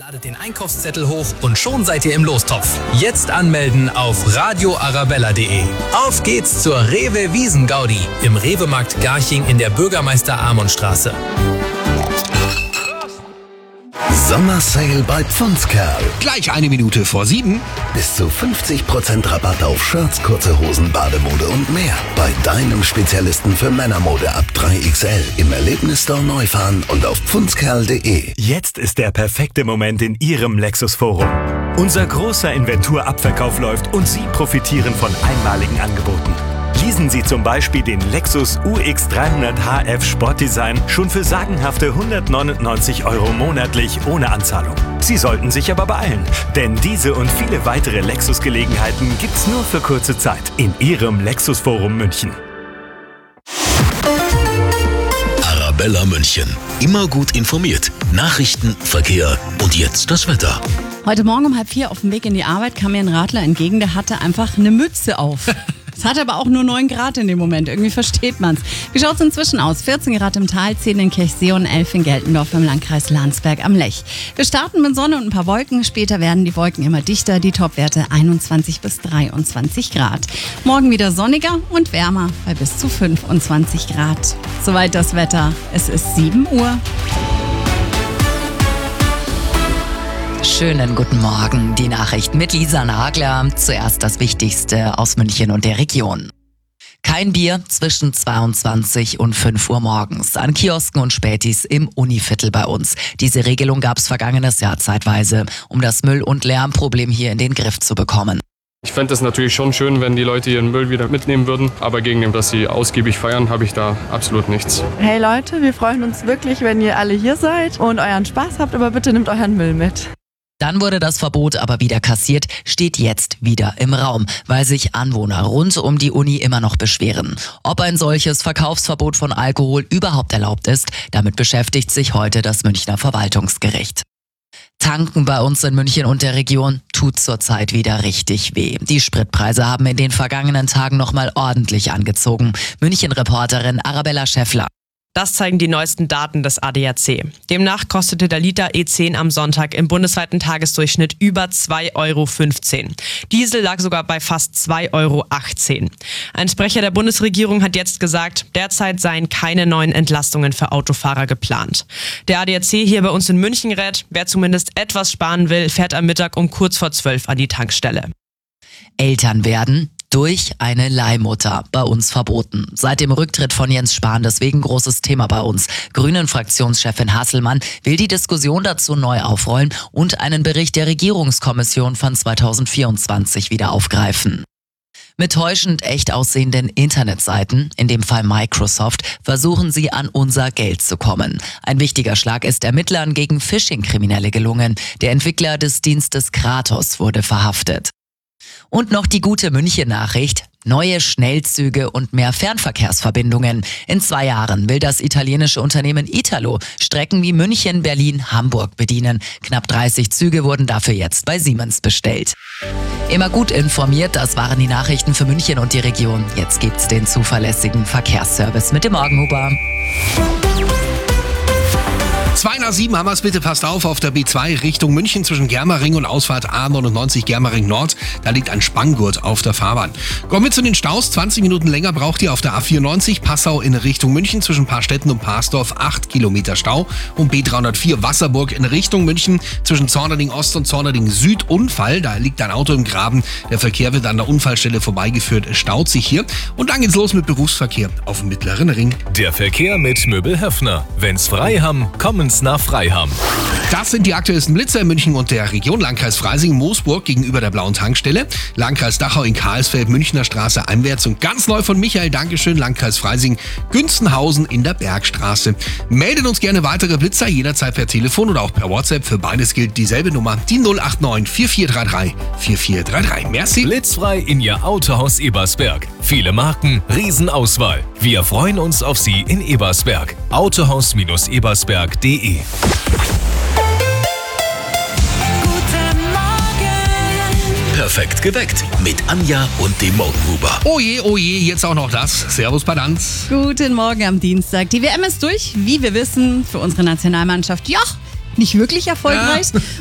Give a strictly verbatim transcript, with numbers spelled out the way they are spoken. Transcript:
Ladet den Einkaufszettel hoch und schon seid ihr im Lostopf. Jetzt anmelden auf radio arabella punkt de. Auf geht's zur Rewe Wiesengaudi im Rewe-Markt Garching in der Bürgermeister-Amon-Straße. Sommersale bei Pfundskerl. Gleich eine Minute vor sieben. Bis zu fünfzig Prozent Rabatt auf Shirts, kurze Hosen, Bademode und mehr. Bei deinem Spezialisten für Männermode ab drei X L im Erlebnisstore Neufahren und auf pfundskerl punkt de. Jetzt ist der perfekte Moment in Ihrem Lexus-Forum. Unser großer Inventurabverkauf läuft und Sie profitieren von einmaligen Angeboten. Leasen Sie zum Beispiel den Lexus U X dreihundert H F Sportdesign schon für sagenhafte hundertneunundneunzig Euro monatlich ohne Anzahlung. Sie sollten sich aber beeilen, denn diese und viele weitere Lexus-Gelegenheiten gibt's nur für kurze Zeit in Ihrem Lexus-Forum München. Arabella München. Immer gut informiert. Nachrichten, Verkehr und jetzt das Wetter. Heute Morgen um halb vier auf dem Weg in die Arbeit kam mir ein Radler entgegen, der hatte einfach eine Mütze auf. Es hat aber auch nur neun Grad in dem Moment, irgendwie versteht man's. Wie schaut's inzwischen aus? vierzehn Grad im Tal, zehn in Kirchsee und elf in Geltendorf im Landkreis Landsberg am Lech. Wir starten mit Sonne und ein paar Wolken, später werden die Wolken immer dichter, die Topwerte einundzwanzig bis dreiundzwanzig Grad. Morgen wieder sonniger und wärmer bei bis zu fünfundzwanzig Grad. Soweit das Wetter, es ist sieben Uhr. Schönen guten Morgen, die Nachricht mit Lisa Nagler. Zuerst das Wichtigste aus München und der Region. Kein Bier zwischen zweiundzwanzig und fünf Uhr morgens an Kiosken und Spätis im Univiertel bei uns. Diese Regelung gab es vergangenes Jahr zeitweise, um das Müll- und Lärmproblem hier in den Griff zu bekommen. Ich fände es natürlich schon schön, wenn die Leute ihren Müll wieder mitnehmen würden, aber gegen dem, dass sie ausgiebig feiern, habe ich da absolut nichts. Hey Leute, wir freuen uns wirklich, wenn ihr alle hier seid und euren Spaß habt, aber bitte nehmt euren Müll mit. Dann wurde das Verbot aber wieder kassiert, steht jetzt wieder im Raum, weil sich Anwohner rund um die Uni immer noch beschweren. Ob ein solches Verkaufsverbot von Alkohol überhaupt erlaubt ist, damit beschäftigt sich heute das Münchner Verwaltungsgericht. Tanken bei uns in München und der Region tut zurzeit wieder richtig weh. Die Spritpreise haben in den vergangenen Tagen nochmal ordentlich angezogen. München-Reporterin Arabella Schäffler. Das zeigen die neuesten Daten des A D A C. Demnach kostete der Liter E zehn am Sonntag im bundesweiten Tagesdurchschnitt über zwei Euro fünfzehn. Diesel lag sogar bei fast zwei Euro achtzehn. Ein Sprecher der Bundesregierung hat jetzt gesagt, derzeit seien keine neuen Entlastungen für Autofahrer geplant. Der A D A C hier bei uns in München rät, wer zumindest etwas sparen will, fährt am Mittag um kurz vor zwölf an die Tankstelle. Eltern werden durch eine Leihmutter bei uns verboten. Seit dem Rücktritt von Jens Spahn deswegen großes Thema bei uns. Grünen-Fraktionschefin Hasselmann will die Diskussion dazu neu aufrollen und einen Bericht der Regierungskommission von zweitausendvierundzwanzig wieder aufgreifen. Mit täuschend echt aussehenden Internetseiten, in dem Fall Microsoft, versuchen sie an unser Geld zu kommen. Ein wichtiger Schlag ist Ermittlern gegen Phishing-Kriminelle gelungen. Der Entwickler des Dienstes Kratos wurde verhaftet. Und noch die gute München-Nachricht. Neue Schnellzüge und mehr Fernverkehrsverbindungen. In zwei Jahren will das italienische Unternehmen Italo Strecken wie München, Berlin, Hamburg bedienen. Knapp dreißig Züge wurden dafür jetzt bei Siemens bestellt. Immer gut informiert, das waren die Nachrichten für München und die Region. Jetzt gibt's den zuverlässigen Verkehrsservice mit dem Morgenhuber. zwei nach sieben haben wir es, bitte passt auf, auf der B zwei Richtung München zwischen Germering und Ausfahrt A neunundneunzig Germering Nord. Da liegt ein Spanngurt auf der Fahrbahn. Kommen wir zu den Staus. zwanzig Minuten länger braucht ihr auf der A vierundneunzig Passau in Richtung München zwischen Paarstetten und Parsdorf. acht Kilometer Stau. Und B dreihundertvier Wasserburg in Richtung München zwischen Zornerding Ost und Zornerding Süd. Unfall, da liegt ein Auto im Graben. Der Verkehr wird an der Unfallstelle vorbeigeführt. Es staut sich hier. Und dann geht's los mit Berufsverkehr auf dem Mittleren Ring. Der Verkehr mit Möbel Höffner. Wenn's frei haben, kommen's nach Freiham. Das sind die aktuellsten Blitzer in München und der Region. Landkreis Freising, Moosburg gegenüber der Blauen Tankstelle. Landkreis Dachau in Karlsfeld, Münchner Straße einwärts. Und ganz neu von Michael, Dankeschön, Landkreis Freising, Günstenhausen in der Bergstraße. Meldet uns gerne weitere Blitzer, jederzeit per Telefon oder auch per WhatsApp. Für beides gilt dieselbe Nummer, die null acht neun vier vier drei drei vier vier drei drei. Merci. Blitzfrei in Ihr Autohaus Ebersberg. Viele Marken, Riesenauswahl. Wir freuen uns auf Sie in Ebersberg. autohaus ebersberg punkt de. Perfekt geweckt mit Anja und dem Morgenhuber. Oh je, oh je, jetzt auch noch das. Servus Badanz. Guten Morgen am Dienstag. Die W M ist durch, wie wir wissen, für unsere Nationalmannschaft. Ja, nicht wirklich erfolgreich. Ja.